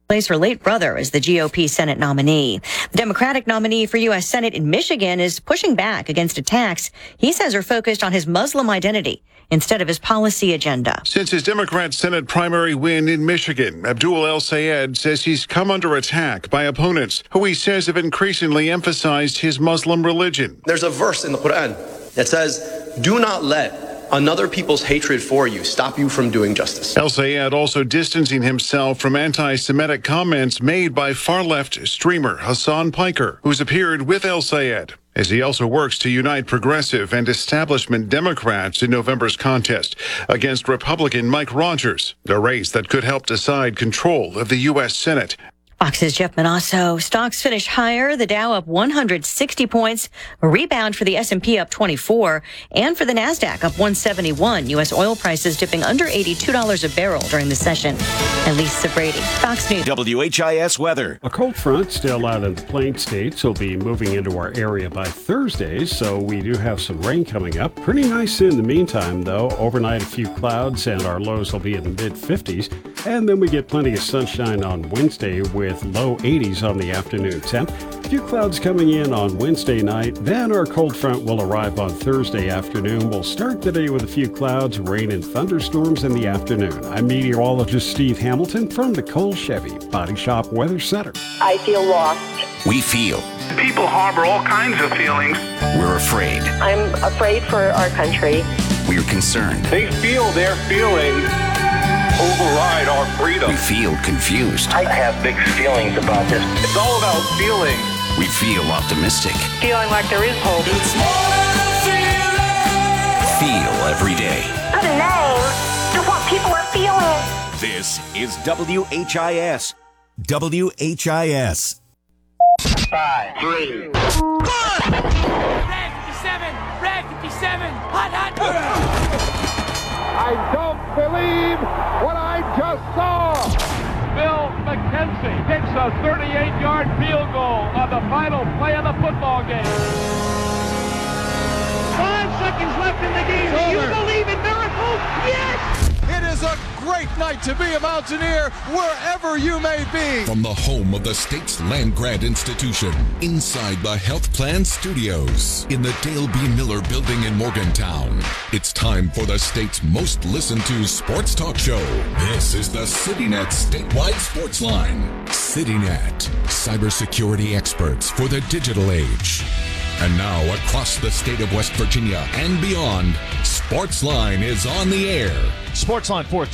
Place her late brother as the GOP Senate nominee. The Democratic nominee for U.S. Senate in Michigan is pushing back against attacks he says are focused on his Muslim identity instead of his policy agenda. Since his Democrat Senate primary win in Michigan, Abdul El-Sayed says he's come under attack by opponents who he says have increasingly emphasized his Muslim religion. There's a verse in the Quran that says, do not let another people's hatred for you stop you from doing justice. El-Sayed also distancing himself from anti-Semitic comments made by far-left streamer Hassan Piker, who's appeared with El-Sayed, as he also works to unite progressive and establishment Democrats in November's contest against Republican Mike Rogers, a race that could help decide control of the U.S. Senate. Fox's Jeff Manasso. Stocks finish higher. The Dow up 160 points. A rebound for the S&P up 24. And for the NASDAQ up 171. U.S. oil prices dipping under $82 a barrel during the session. And Lisa Brady, Fox News. WHIS weather. A cold front still out in the Plain States will be moving into our area by Thursday, so we do have some rain coming up. Pretty nice in the meantime, though. Overnight, a few clouds, and our lows will be in the mid-50s. And then we get plenty of sunshine on Wednesday with low 80s on the afternoon temp. A few clouds coming in on Wednesday night. Then our cold front will arrive on Thursday afternoon. We'll start the day with a few clouds, rain, and thunderstorms in the afternoon. I'm meteorologist Steve Hamilton from the Cole Chevy Body Shop Weather Center. I feel lost. We feel. People harbor all kinds of feelings. We're afraid. I'm afraid for our country. We're concerned. They feel their feelings override our freedom. We feel confused. I have mixed feelings about this. It's all about feeling. We feel optimistic. Feeling like there is hope. It's more than a feeling. Feel every day. Put a name to what people are feeling. This is WHIS. WHIS. 5, 3. Red 57, Red 57, hot. I don't believe what I just saw. Bill McKenzie hits a 38-yard field goal on the final play of the football game. 5 seconds left in the game. Do you believe in miracles? Yes! It is a great night to be a Mountaineer wherever you may be. From the home of the state's land-grant institution, inside the Health Plan Studios, in the Dale B. Miller Building in Morgantown, it's time for the state's most listened-to sports talk show. This is the CityNet Statewide Sports Line. CityNet, cybersecurity experts for the digital age. And now, across the state of West Virginia and beyond, Sportsline is on the air. Sportsline 4